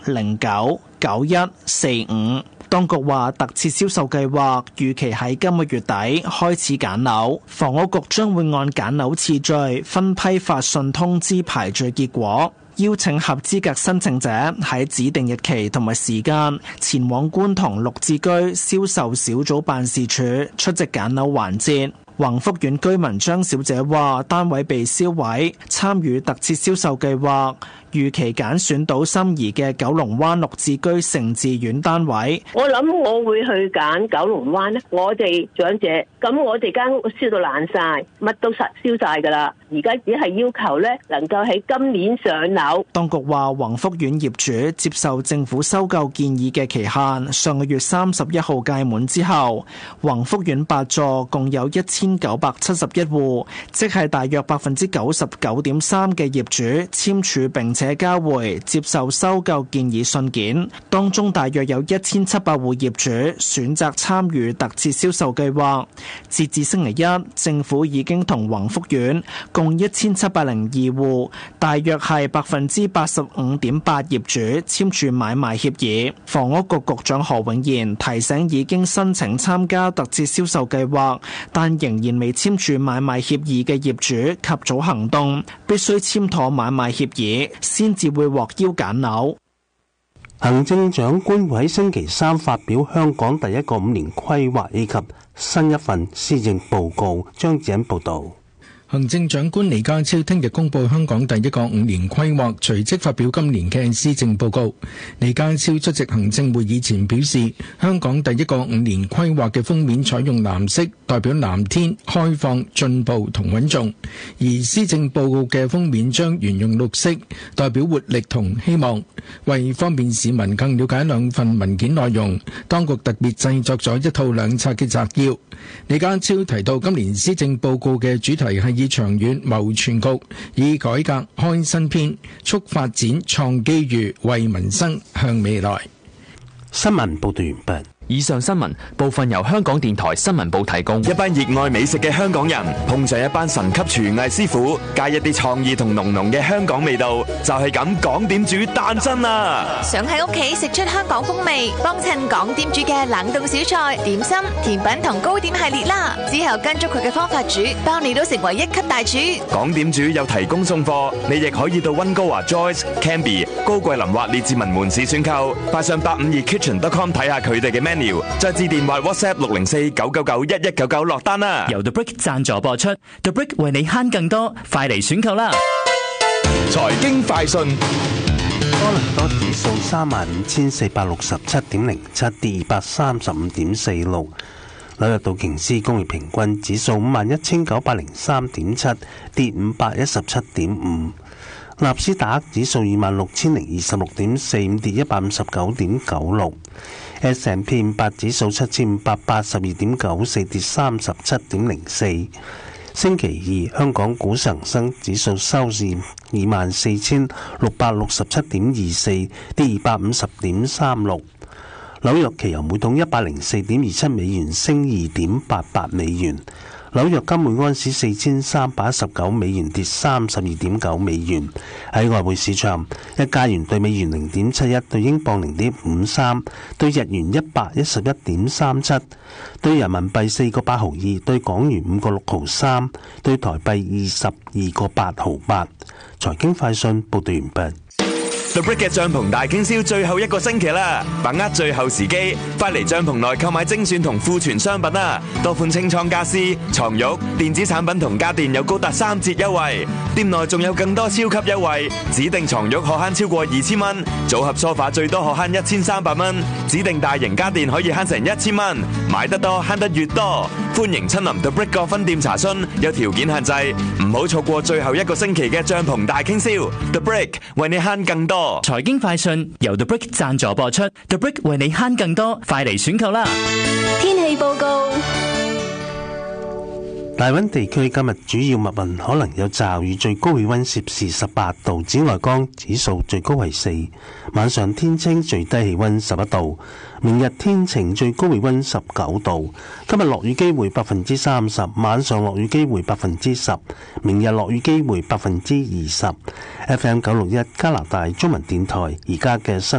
099145。當局話特設銷售計劃預期喺今個月底開始揀樓，房屋局將會按揀樓次序分批發信通知排序結果，邀請合資格申請者喺指定日期同埋時間前往觀塘綠置居銷售小組辦事處出席揀樓環節。宏福苑居民張小姐話單位被銷毀，參與特設銷售計劃，預期揀選到心儀嘅九龍灣綠置居盛智苑單位。 我諗我會去揀九龍灣咧，我哋長者，咁我哋間屋燒到爛晒，乜都實燒晒噶啦，而家只係要求咧能夠喺今年上樓。 當局話宏福苑業主接受政府收購建議嘅期限上個月31號屆滿之後，宏福苑8座共有1971戶，即係大約99.3%嘅業主簽署並且交回接受收購建議信件，當中大約有1700戶業主選擇參與特設銷售計劃。截至星期一，政府已經同宏福苑共1702戶，大約係85.8%業主簽署買賣協議。房屋局局長何永賢提醒已經申請參加特設銷售計劃，但仍然未簽署買賣協議嘅業主及早行動，必須簽妥買賣協議先至會獲邀揀樓。 行政長官會喺星期三發表香港第一個5年規劃以及新一份施政報告。張子欣報道。 行政長官李家超聽日公布香港第一個5年規劃，隨即發表今年嘅施政報告。李家超出席行政會議前表示，香港第一個5年規劃嘅封面採用藍色，代表藍天、開放、進步同穩重；而施政報告嘅封面將沿用綠色，代表活力同希望。為方便市民更了解兩份文件內容，當局特別製作咗一套兩冊嘅摘要。李家超提到，今年施政報告嘅主題係以長遠謀全局，以改革開新篇，促發展創機遇，為民生向未來。 新聞報道完畢。 以上新聞部分由香港電台新聞部提供。一班熱愛美食嘅香港人碰上一班神級廚藝師傅，加一啲創意同濃濃嘅香港味道，就係咁港點煮誕生啦！ 想喺屋企食出香港風味，幫襯港點煮嘅冷凍小菜、點心、甜品同糕點系列啦。之後跟足佢嘅方法煮，包你都成為一級大廚。 港點煮有提供送貨，你亦可以到溫哥華 Joyce、Canby、高桂林或列治文門市選購，快上852kitchen.com 睇下佢哋嘅 menu。再致電或 WhatsApp 604-999-1199落單啦！ 由 The Brick 贊助播出 ，The Brick 為你慳更多，快嚟選購啦！ 財經快訊， 多倫多指數35,467.07，跌235.46。紐約道瓊斯工業平均指數51,903.7，跌517.5。納斯達克指數26,026.45，跌159.96。S&P 500指數7,582.94，跌37.04。星期二，香港股市恒生指數收市24,667.24，跌250.36。紐約期油每桶104.27美元，升2.88美元。紐約金每安士4,319美元，跌32.9美元。喺外匯市場，一加元對美元0.71，對英鎊0.53，對日元111.37，對人民幣4個8毫2，對港元5個6毫3，對台幣22個8毫8。財經快訊報道完畢。 The Brick 嘅帳篷大傾銷最後一個星期啦，把握最後時機，快嚟帳篷內購買精選同庫存商品啦！多款清倉家私、床褥、電子產品同家電有高達3折優惠，店內仲有更多超級優惠，指定床褥可慳超過2000蚊，組合梳化最多可慳1300蚊，指定大型家電可以慳成1000蚊，買得多慳得越多，歡迎親臨 The Brick 各分店查詢，有條件限制，唔好錯過最後一個星期嘅帳篷大傾銷。The Brick 為你慳更多。 財經快訊由 The Brick 贊助播出 ，The Brick 為你慳更多，快嚟選購啦！ 天氣報告。 大溫地區今日主要密雲，可能有驟雨，最高氣溫攝氏18度，紫外光指數最高為4。晚上天清，最低氣溫11度。明日天晴，最高氣溫19度。今日落雨機會30%，晚上落雨機會10%，明日落雨機會20%。FM 961加拿大中文電台而家嘅新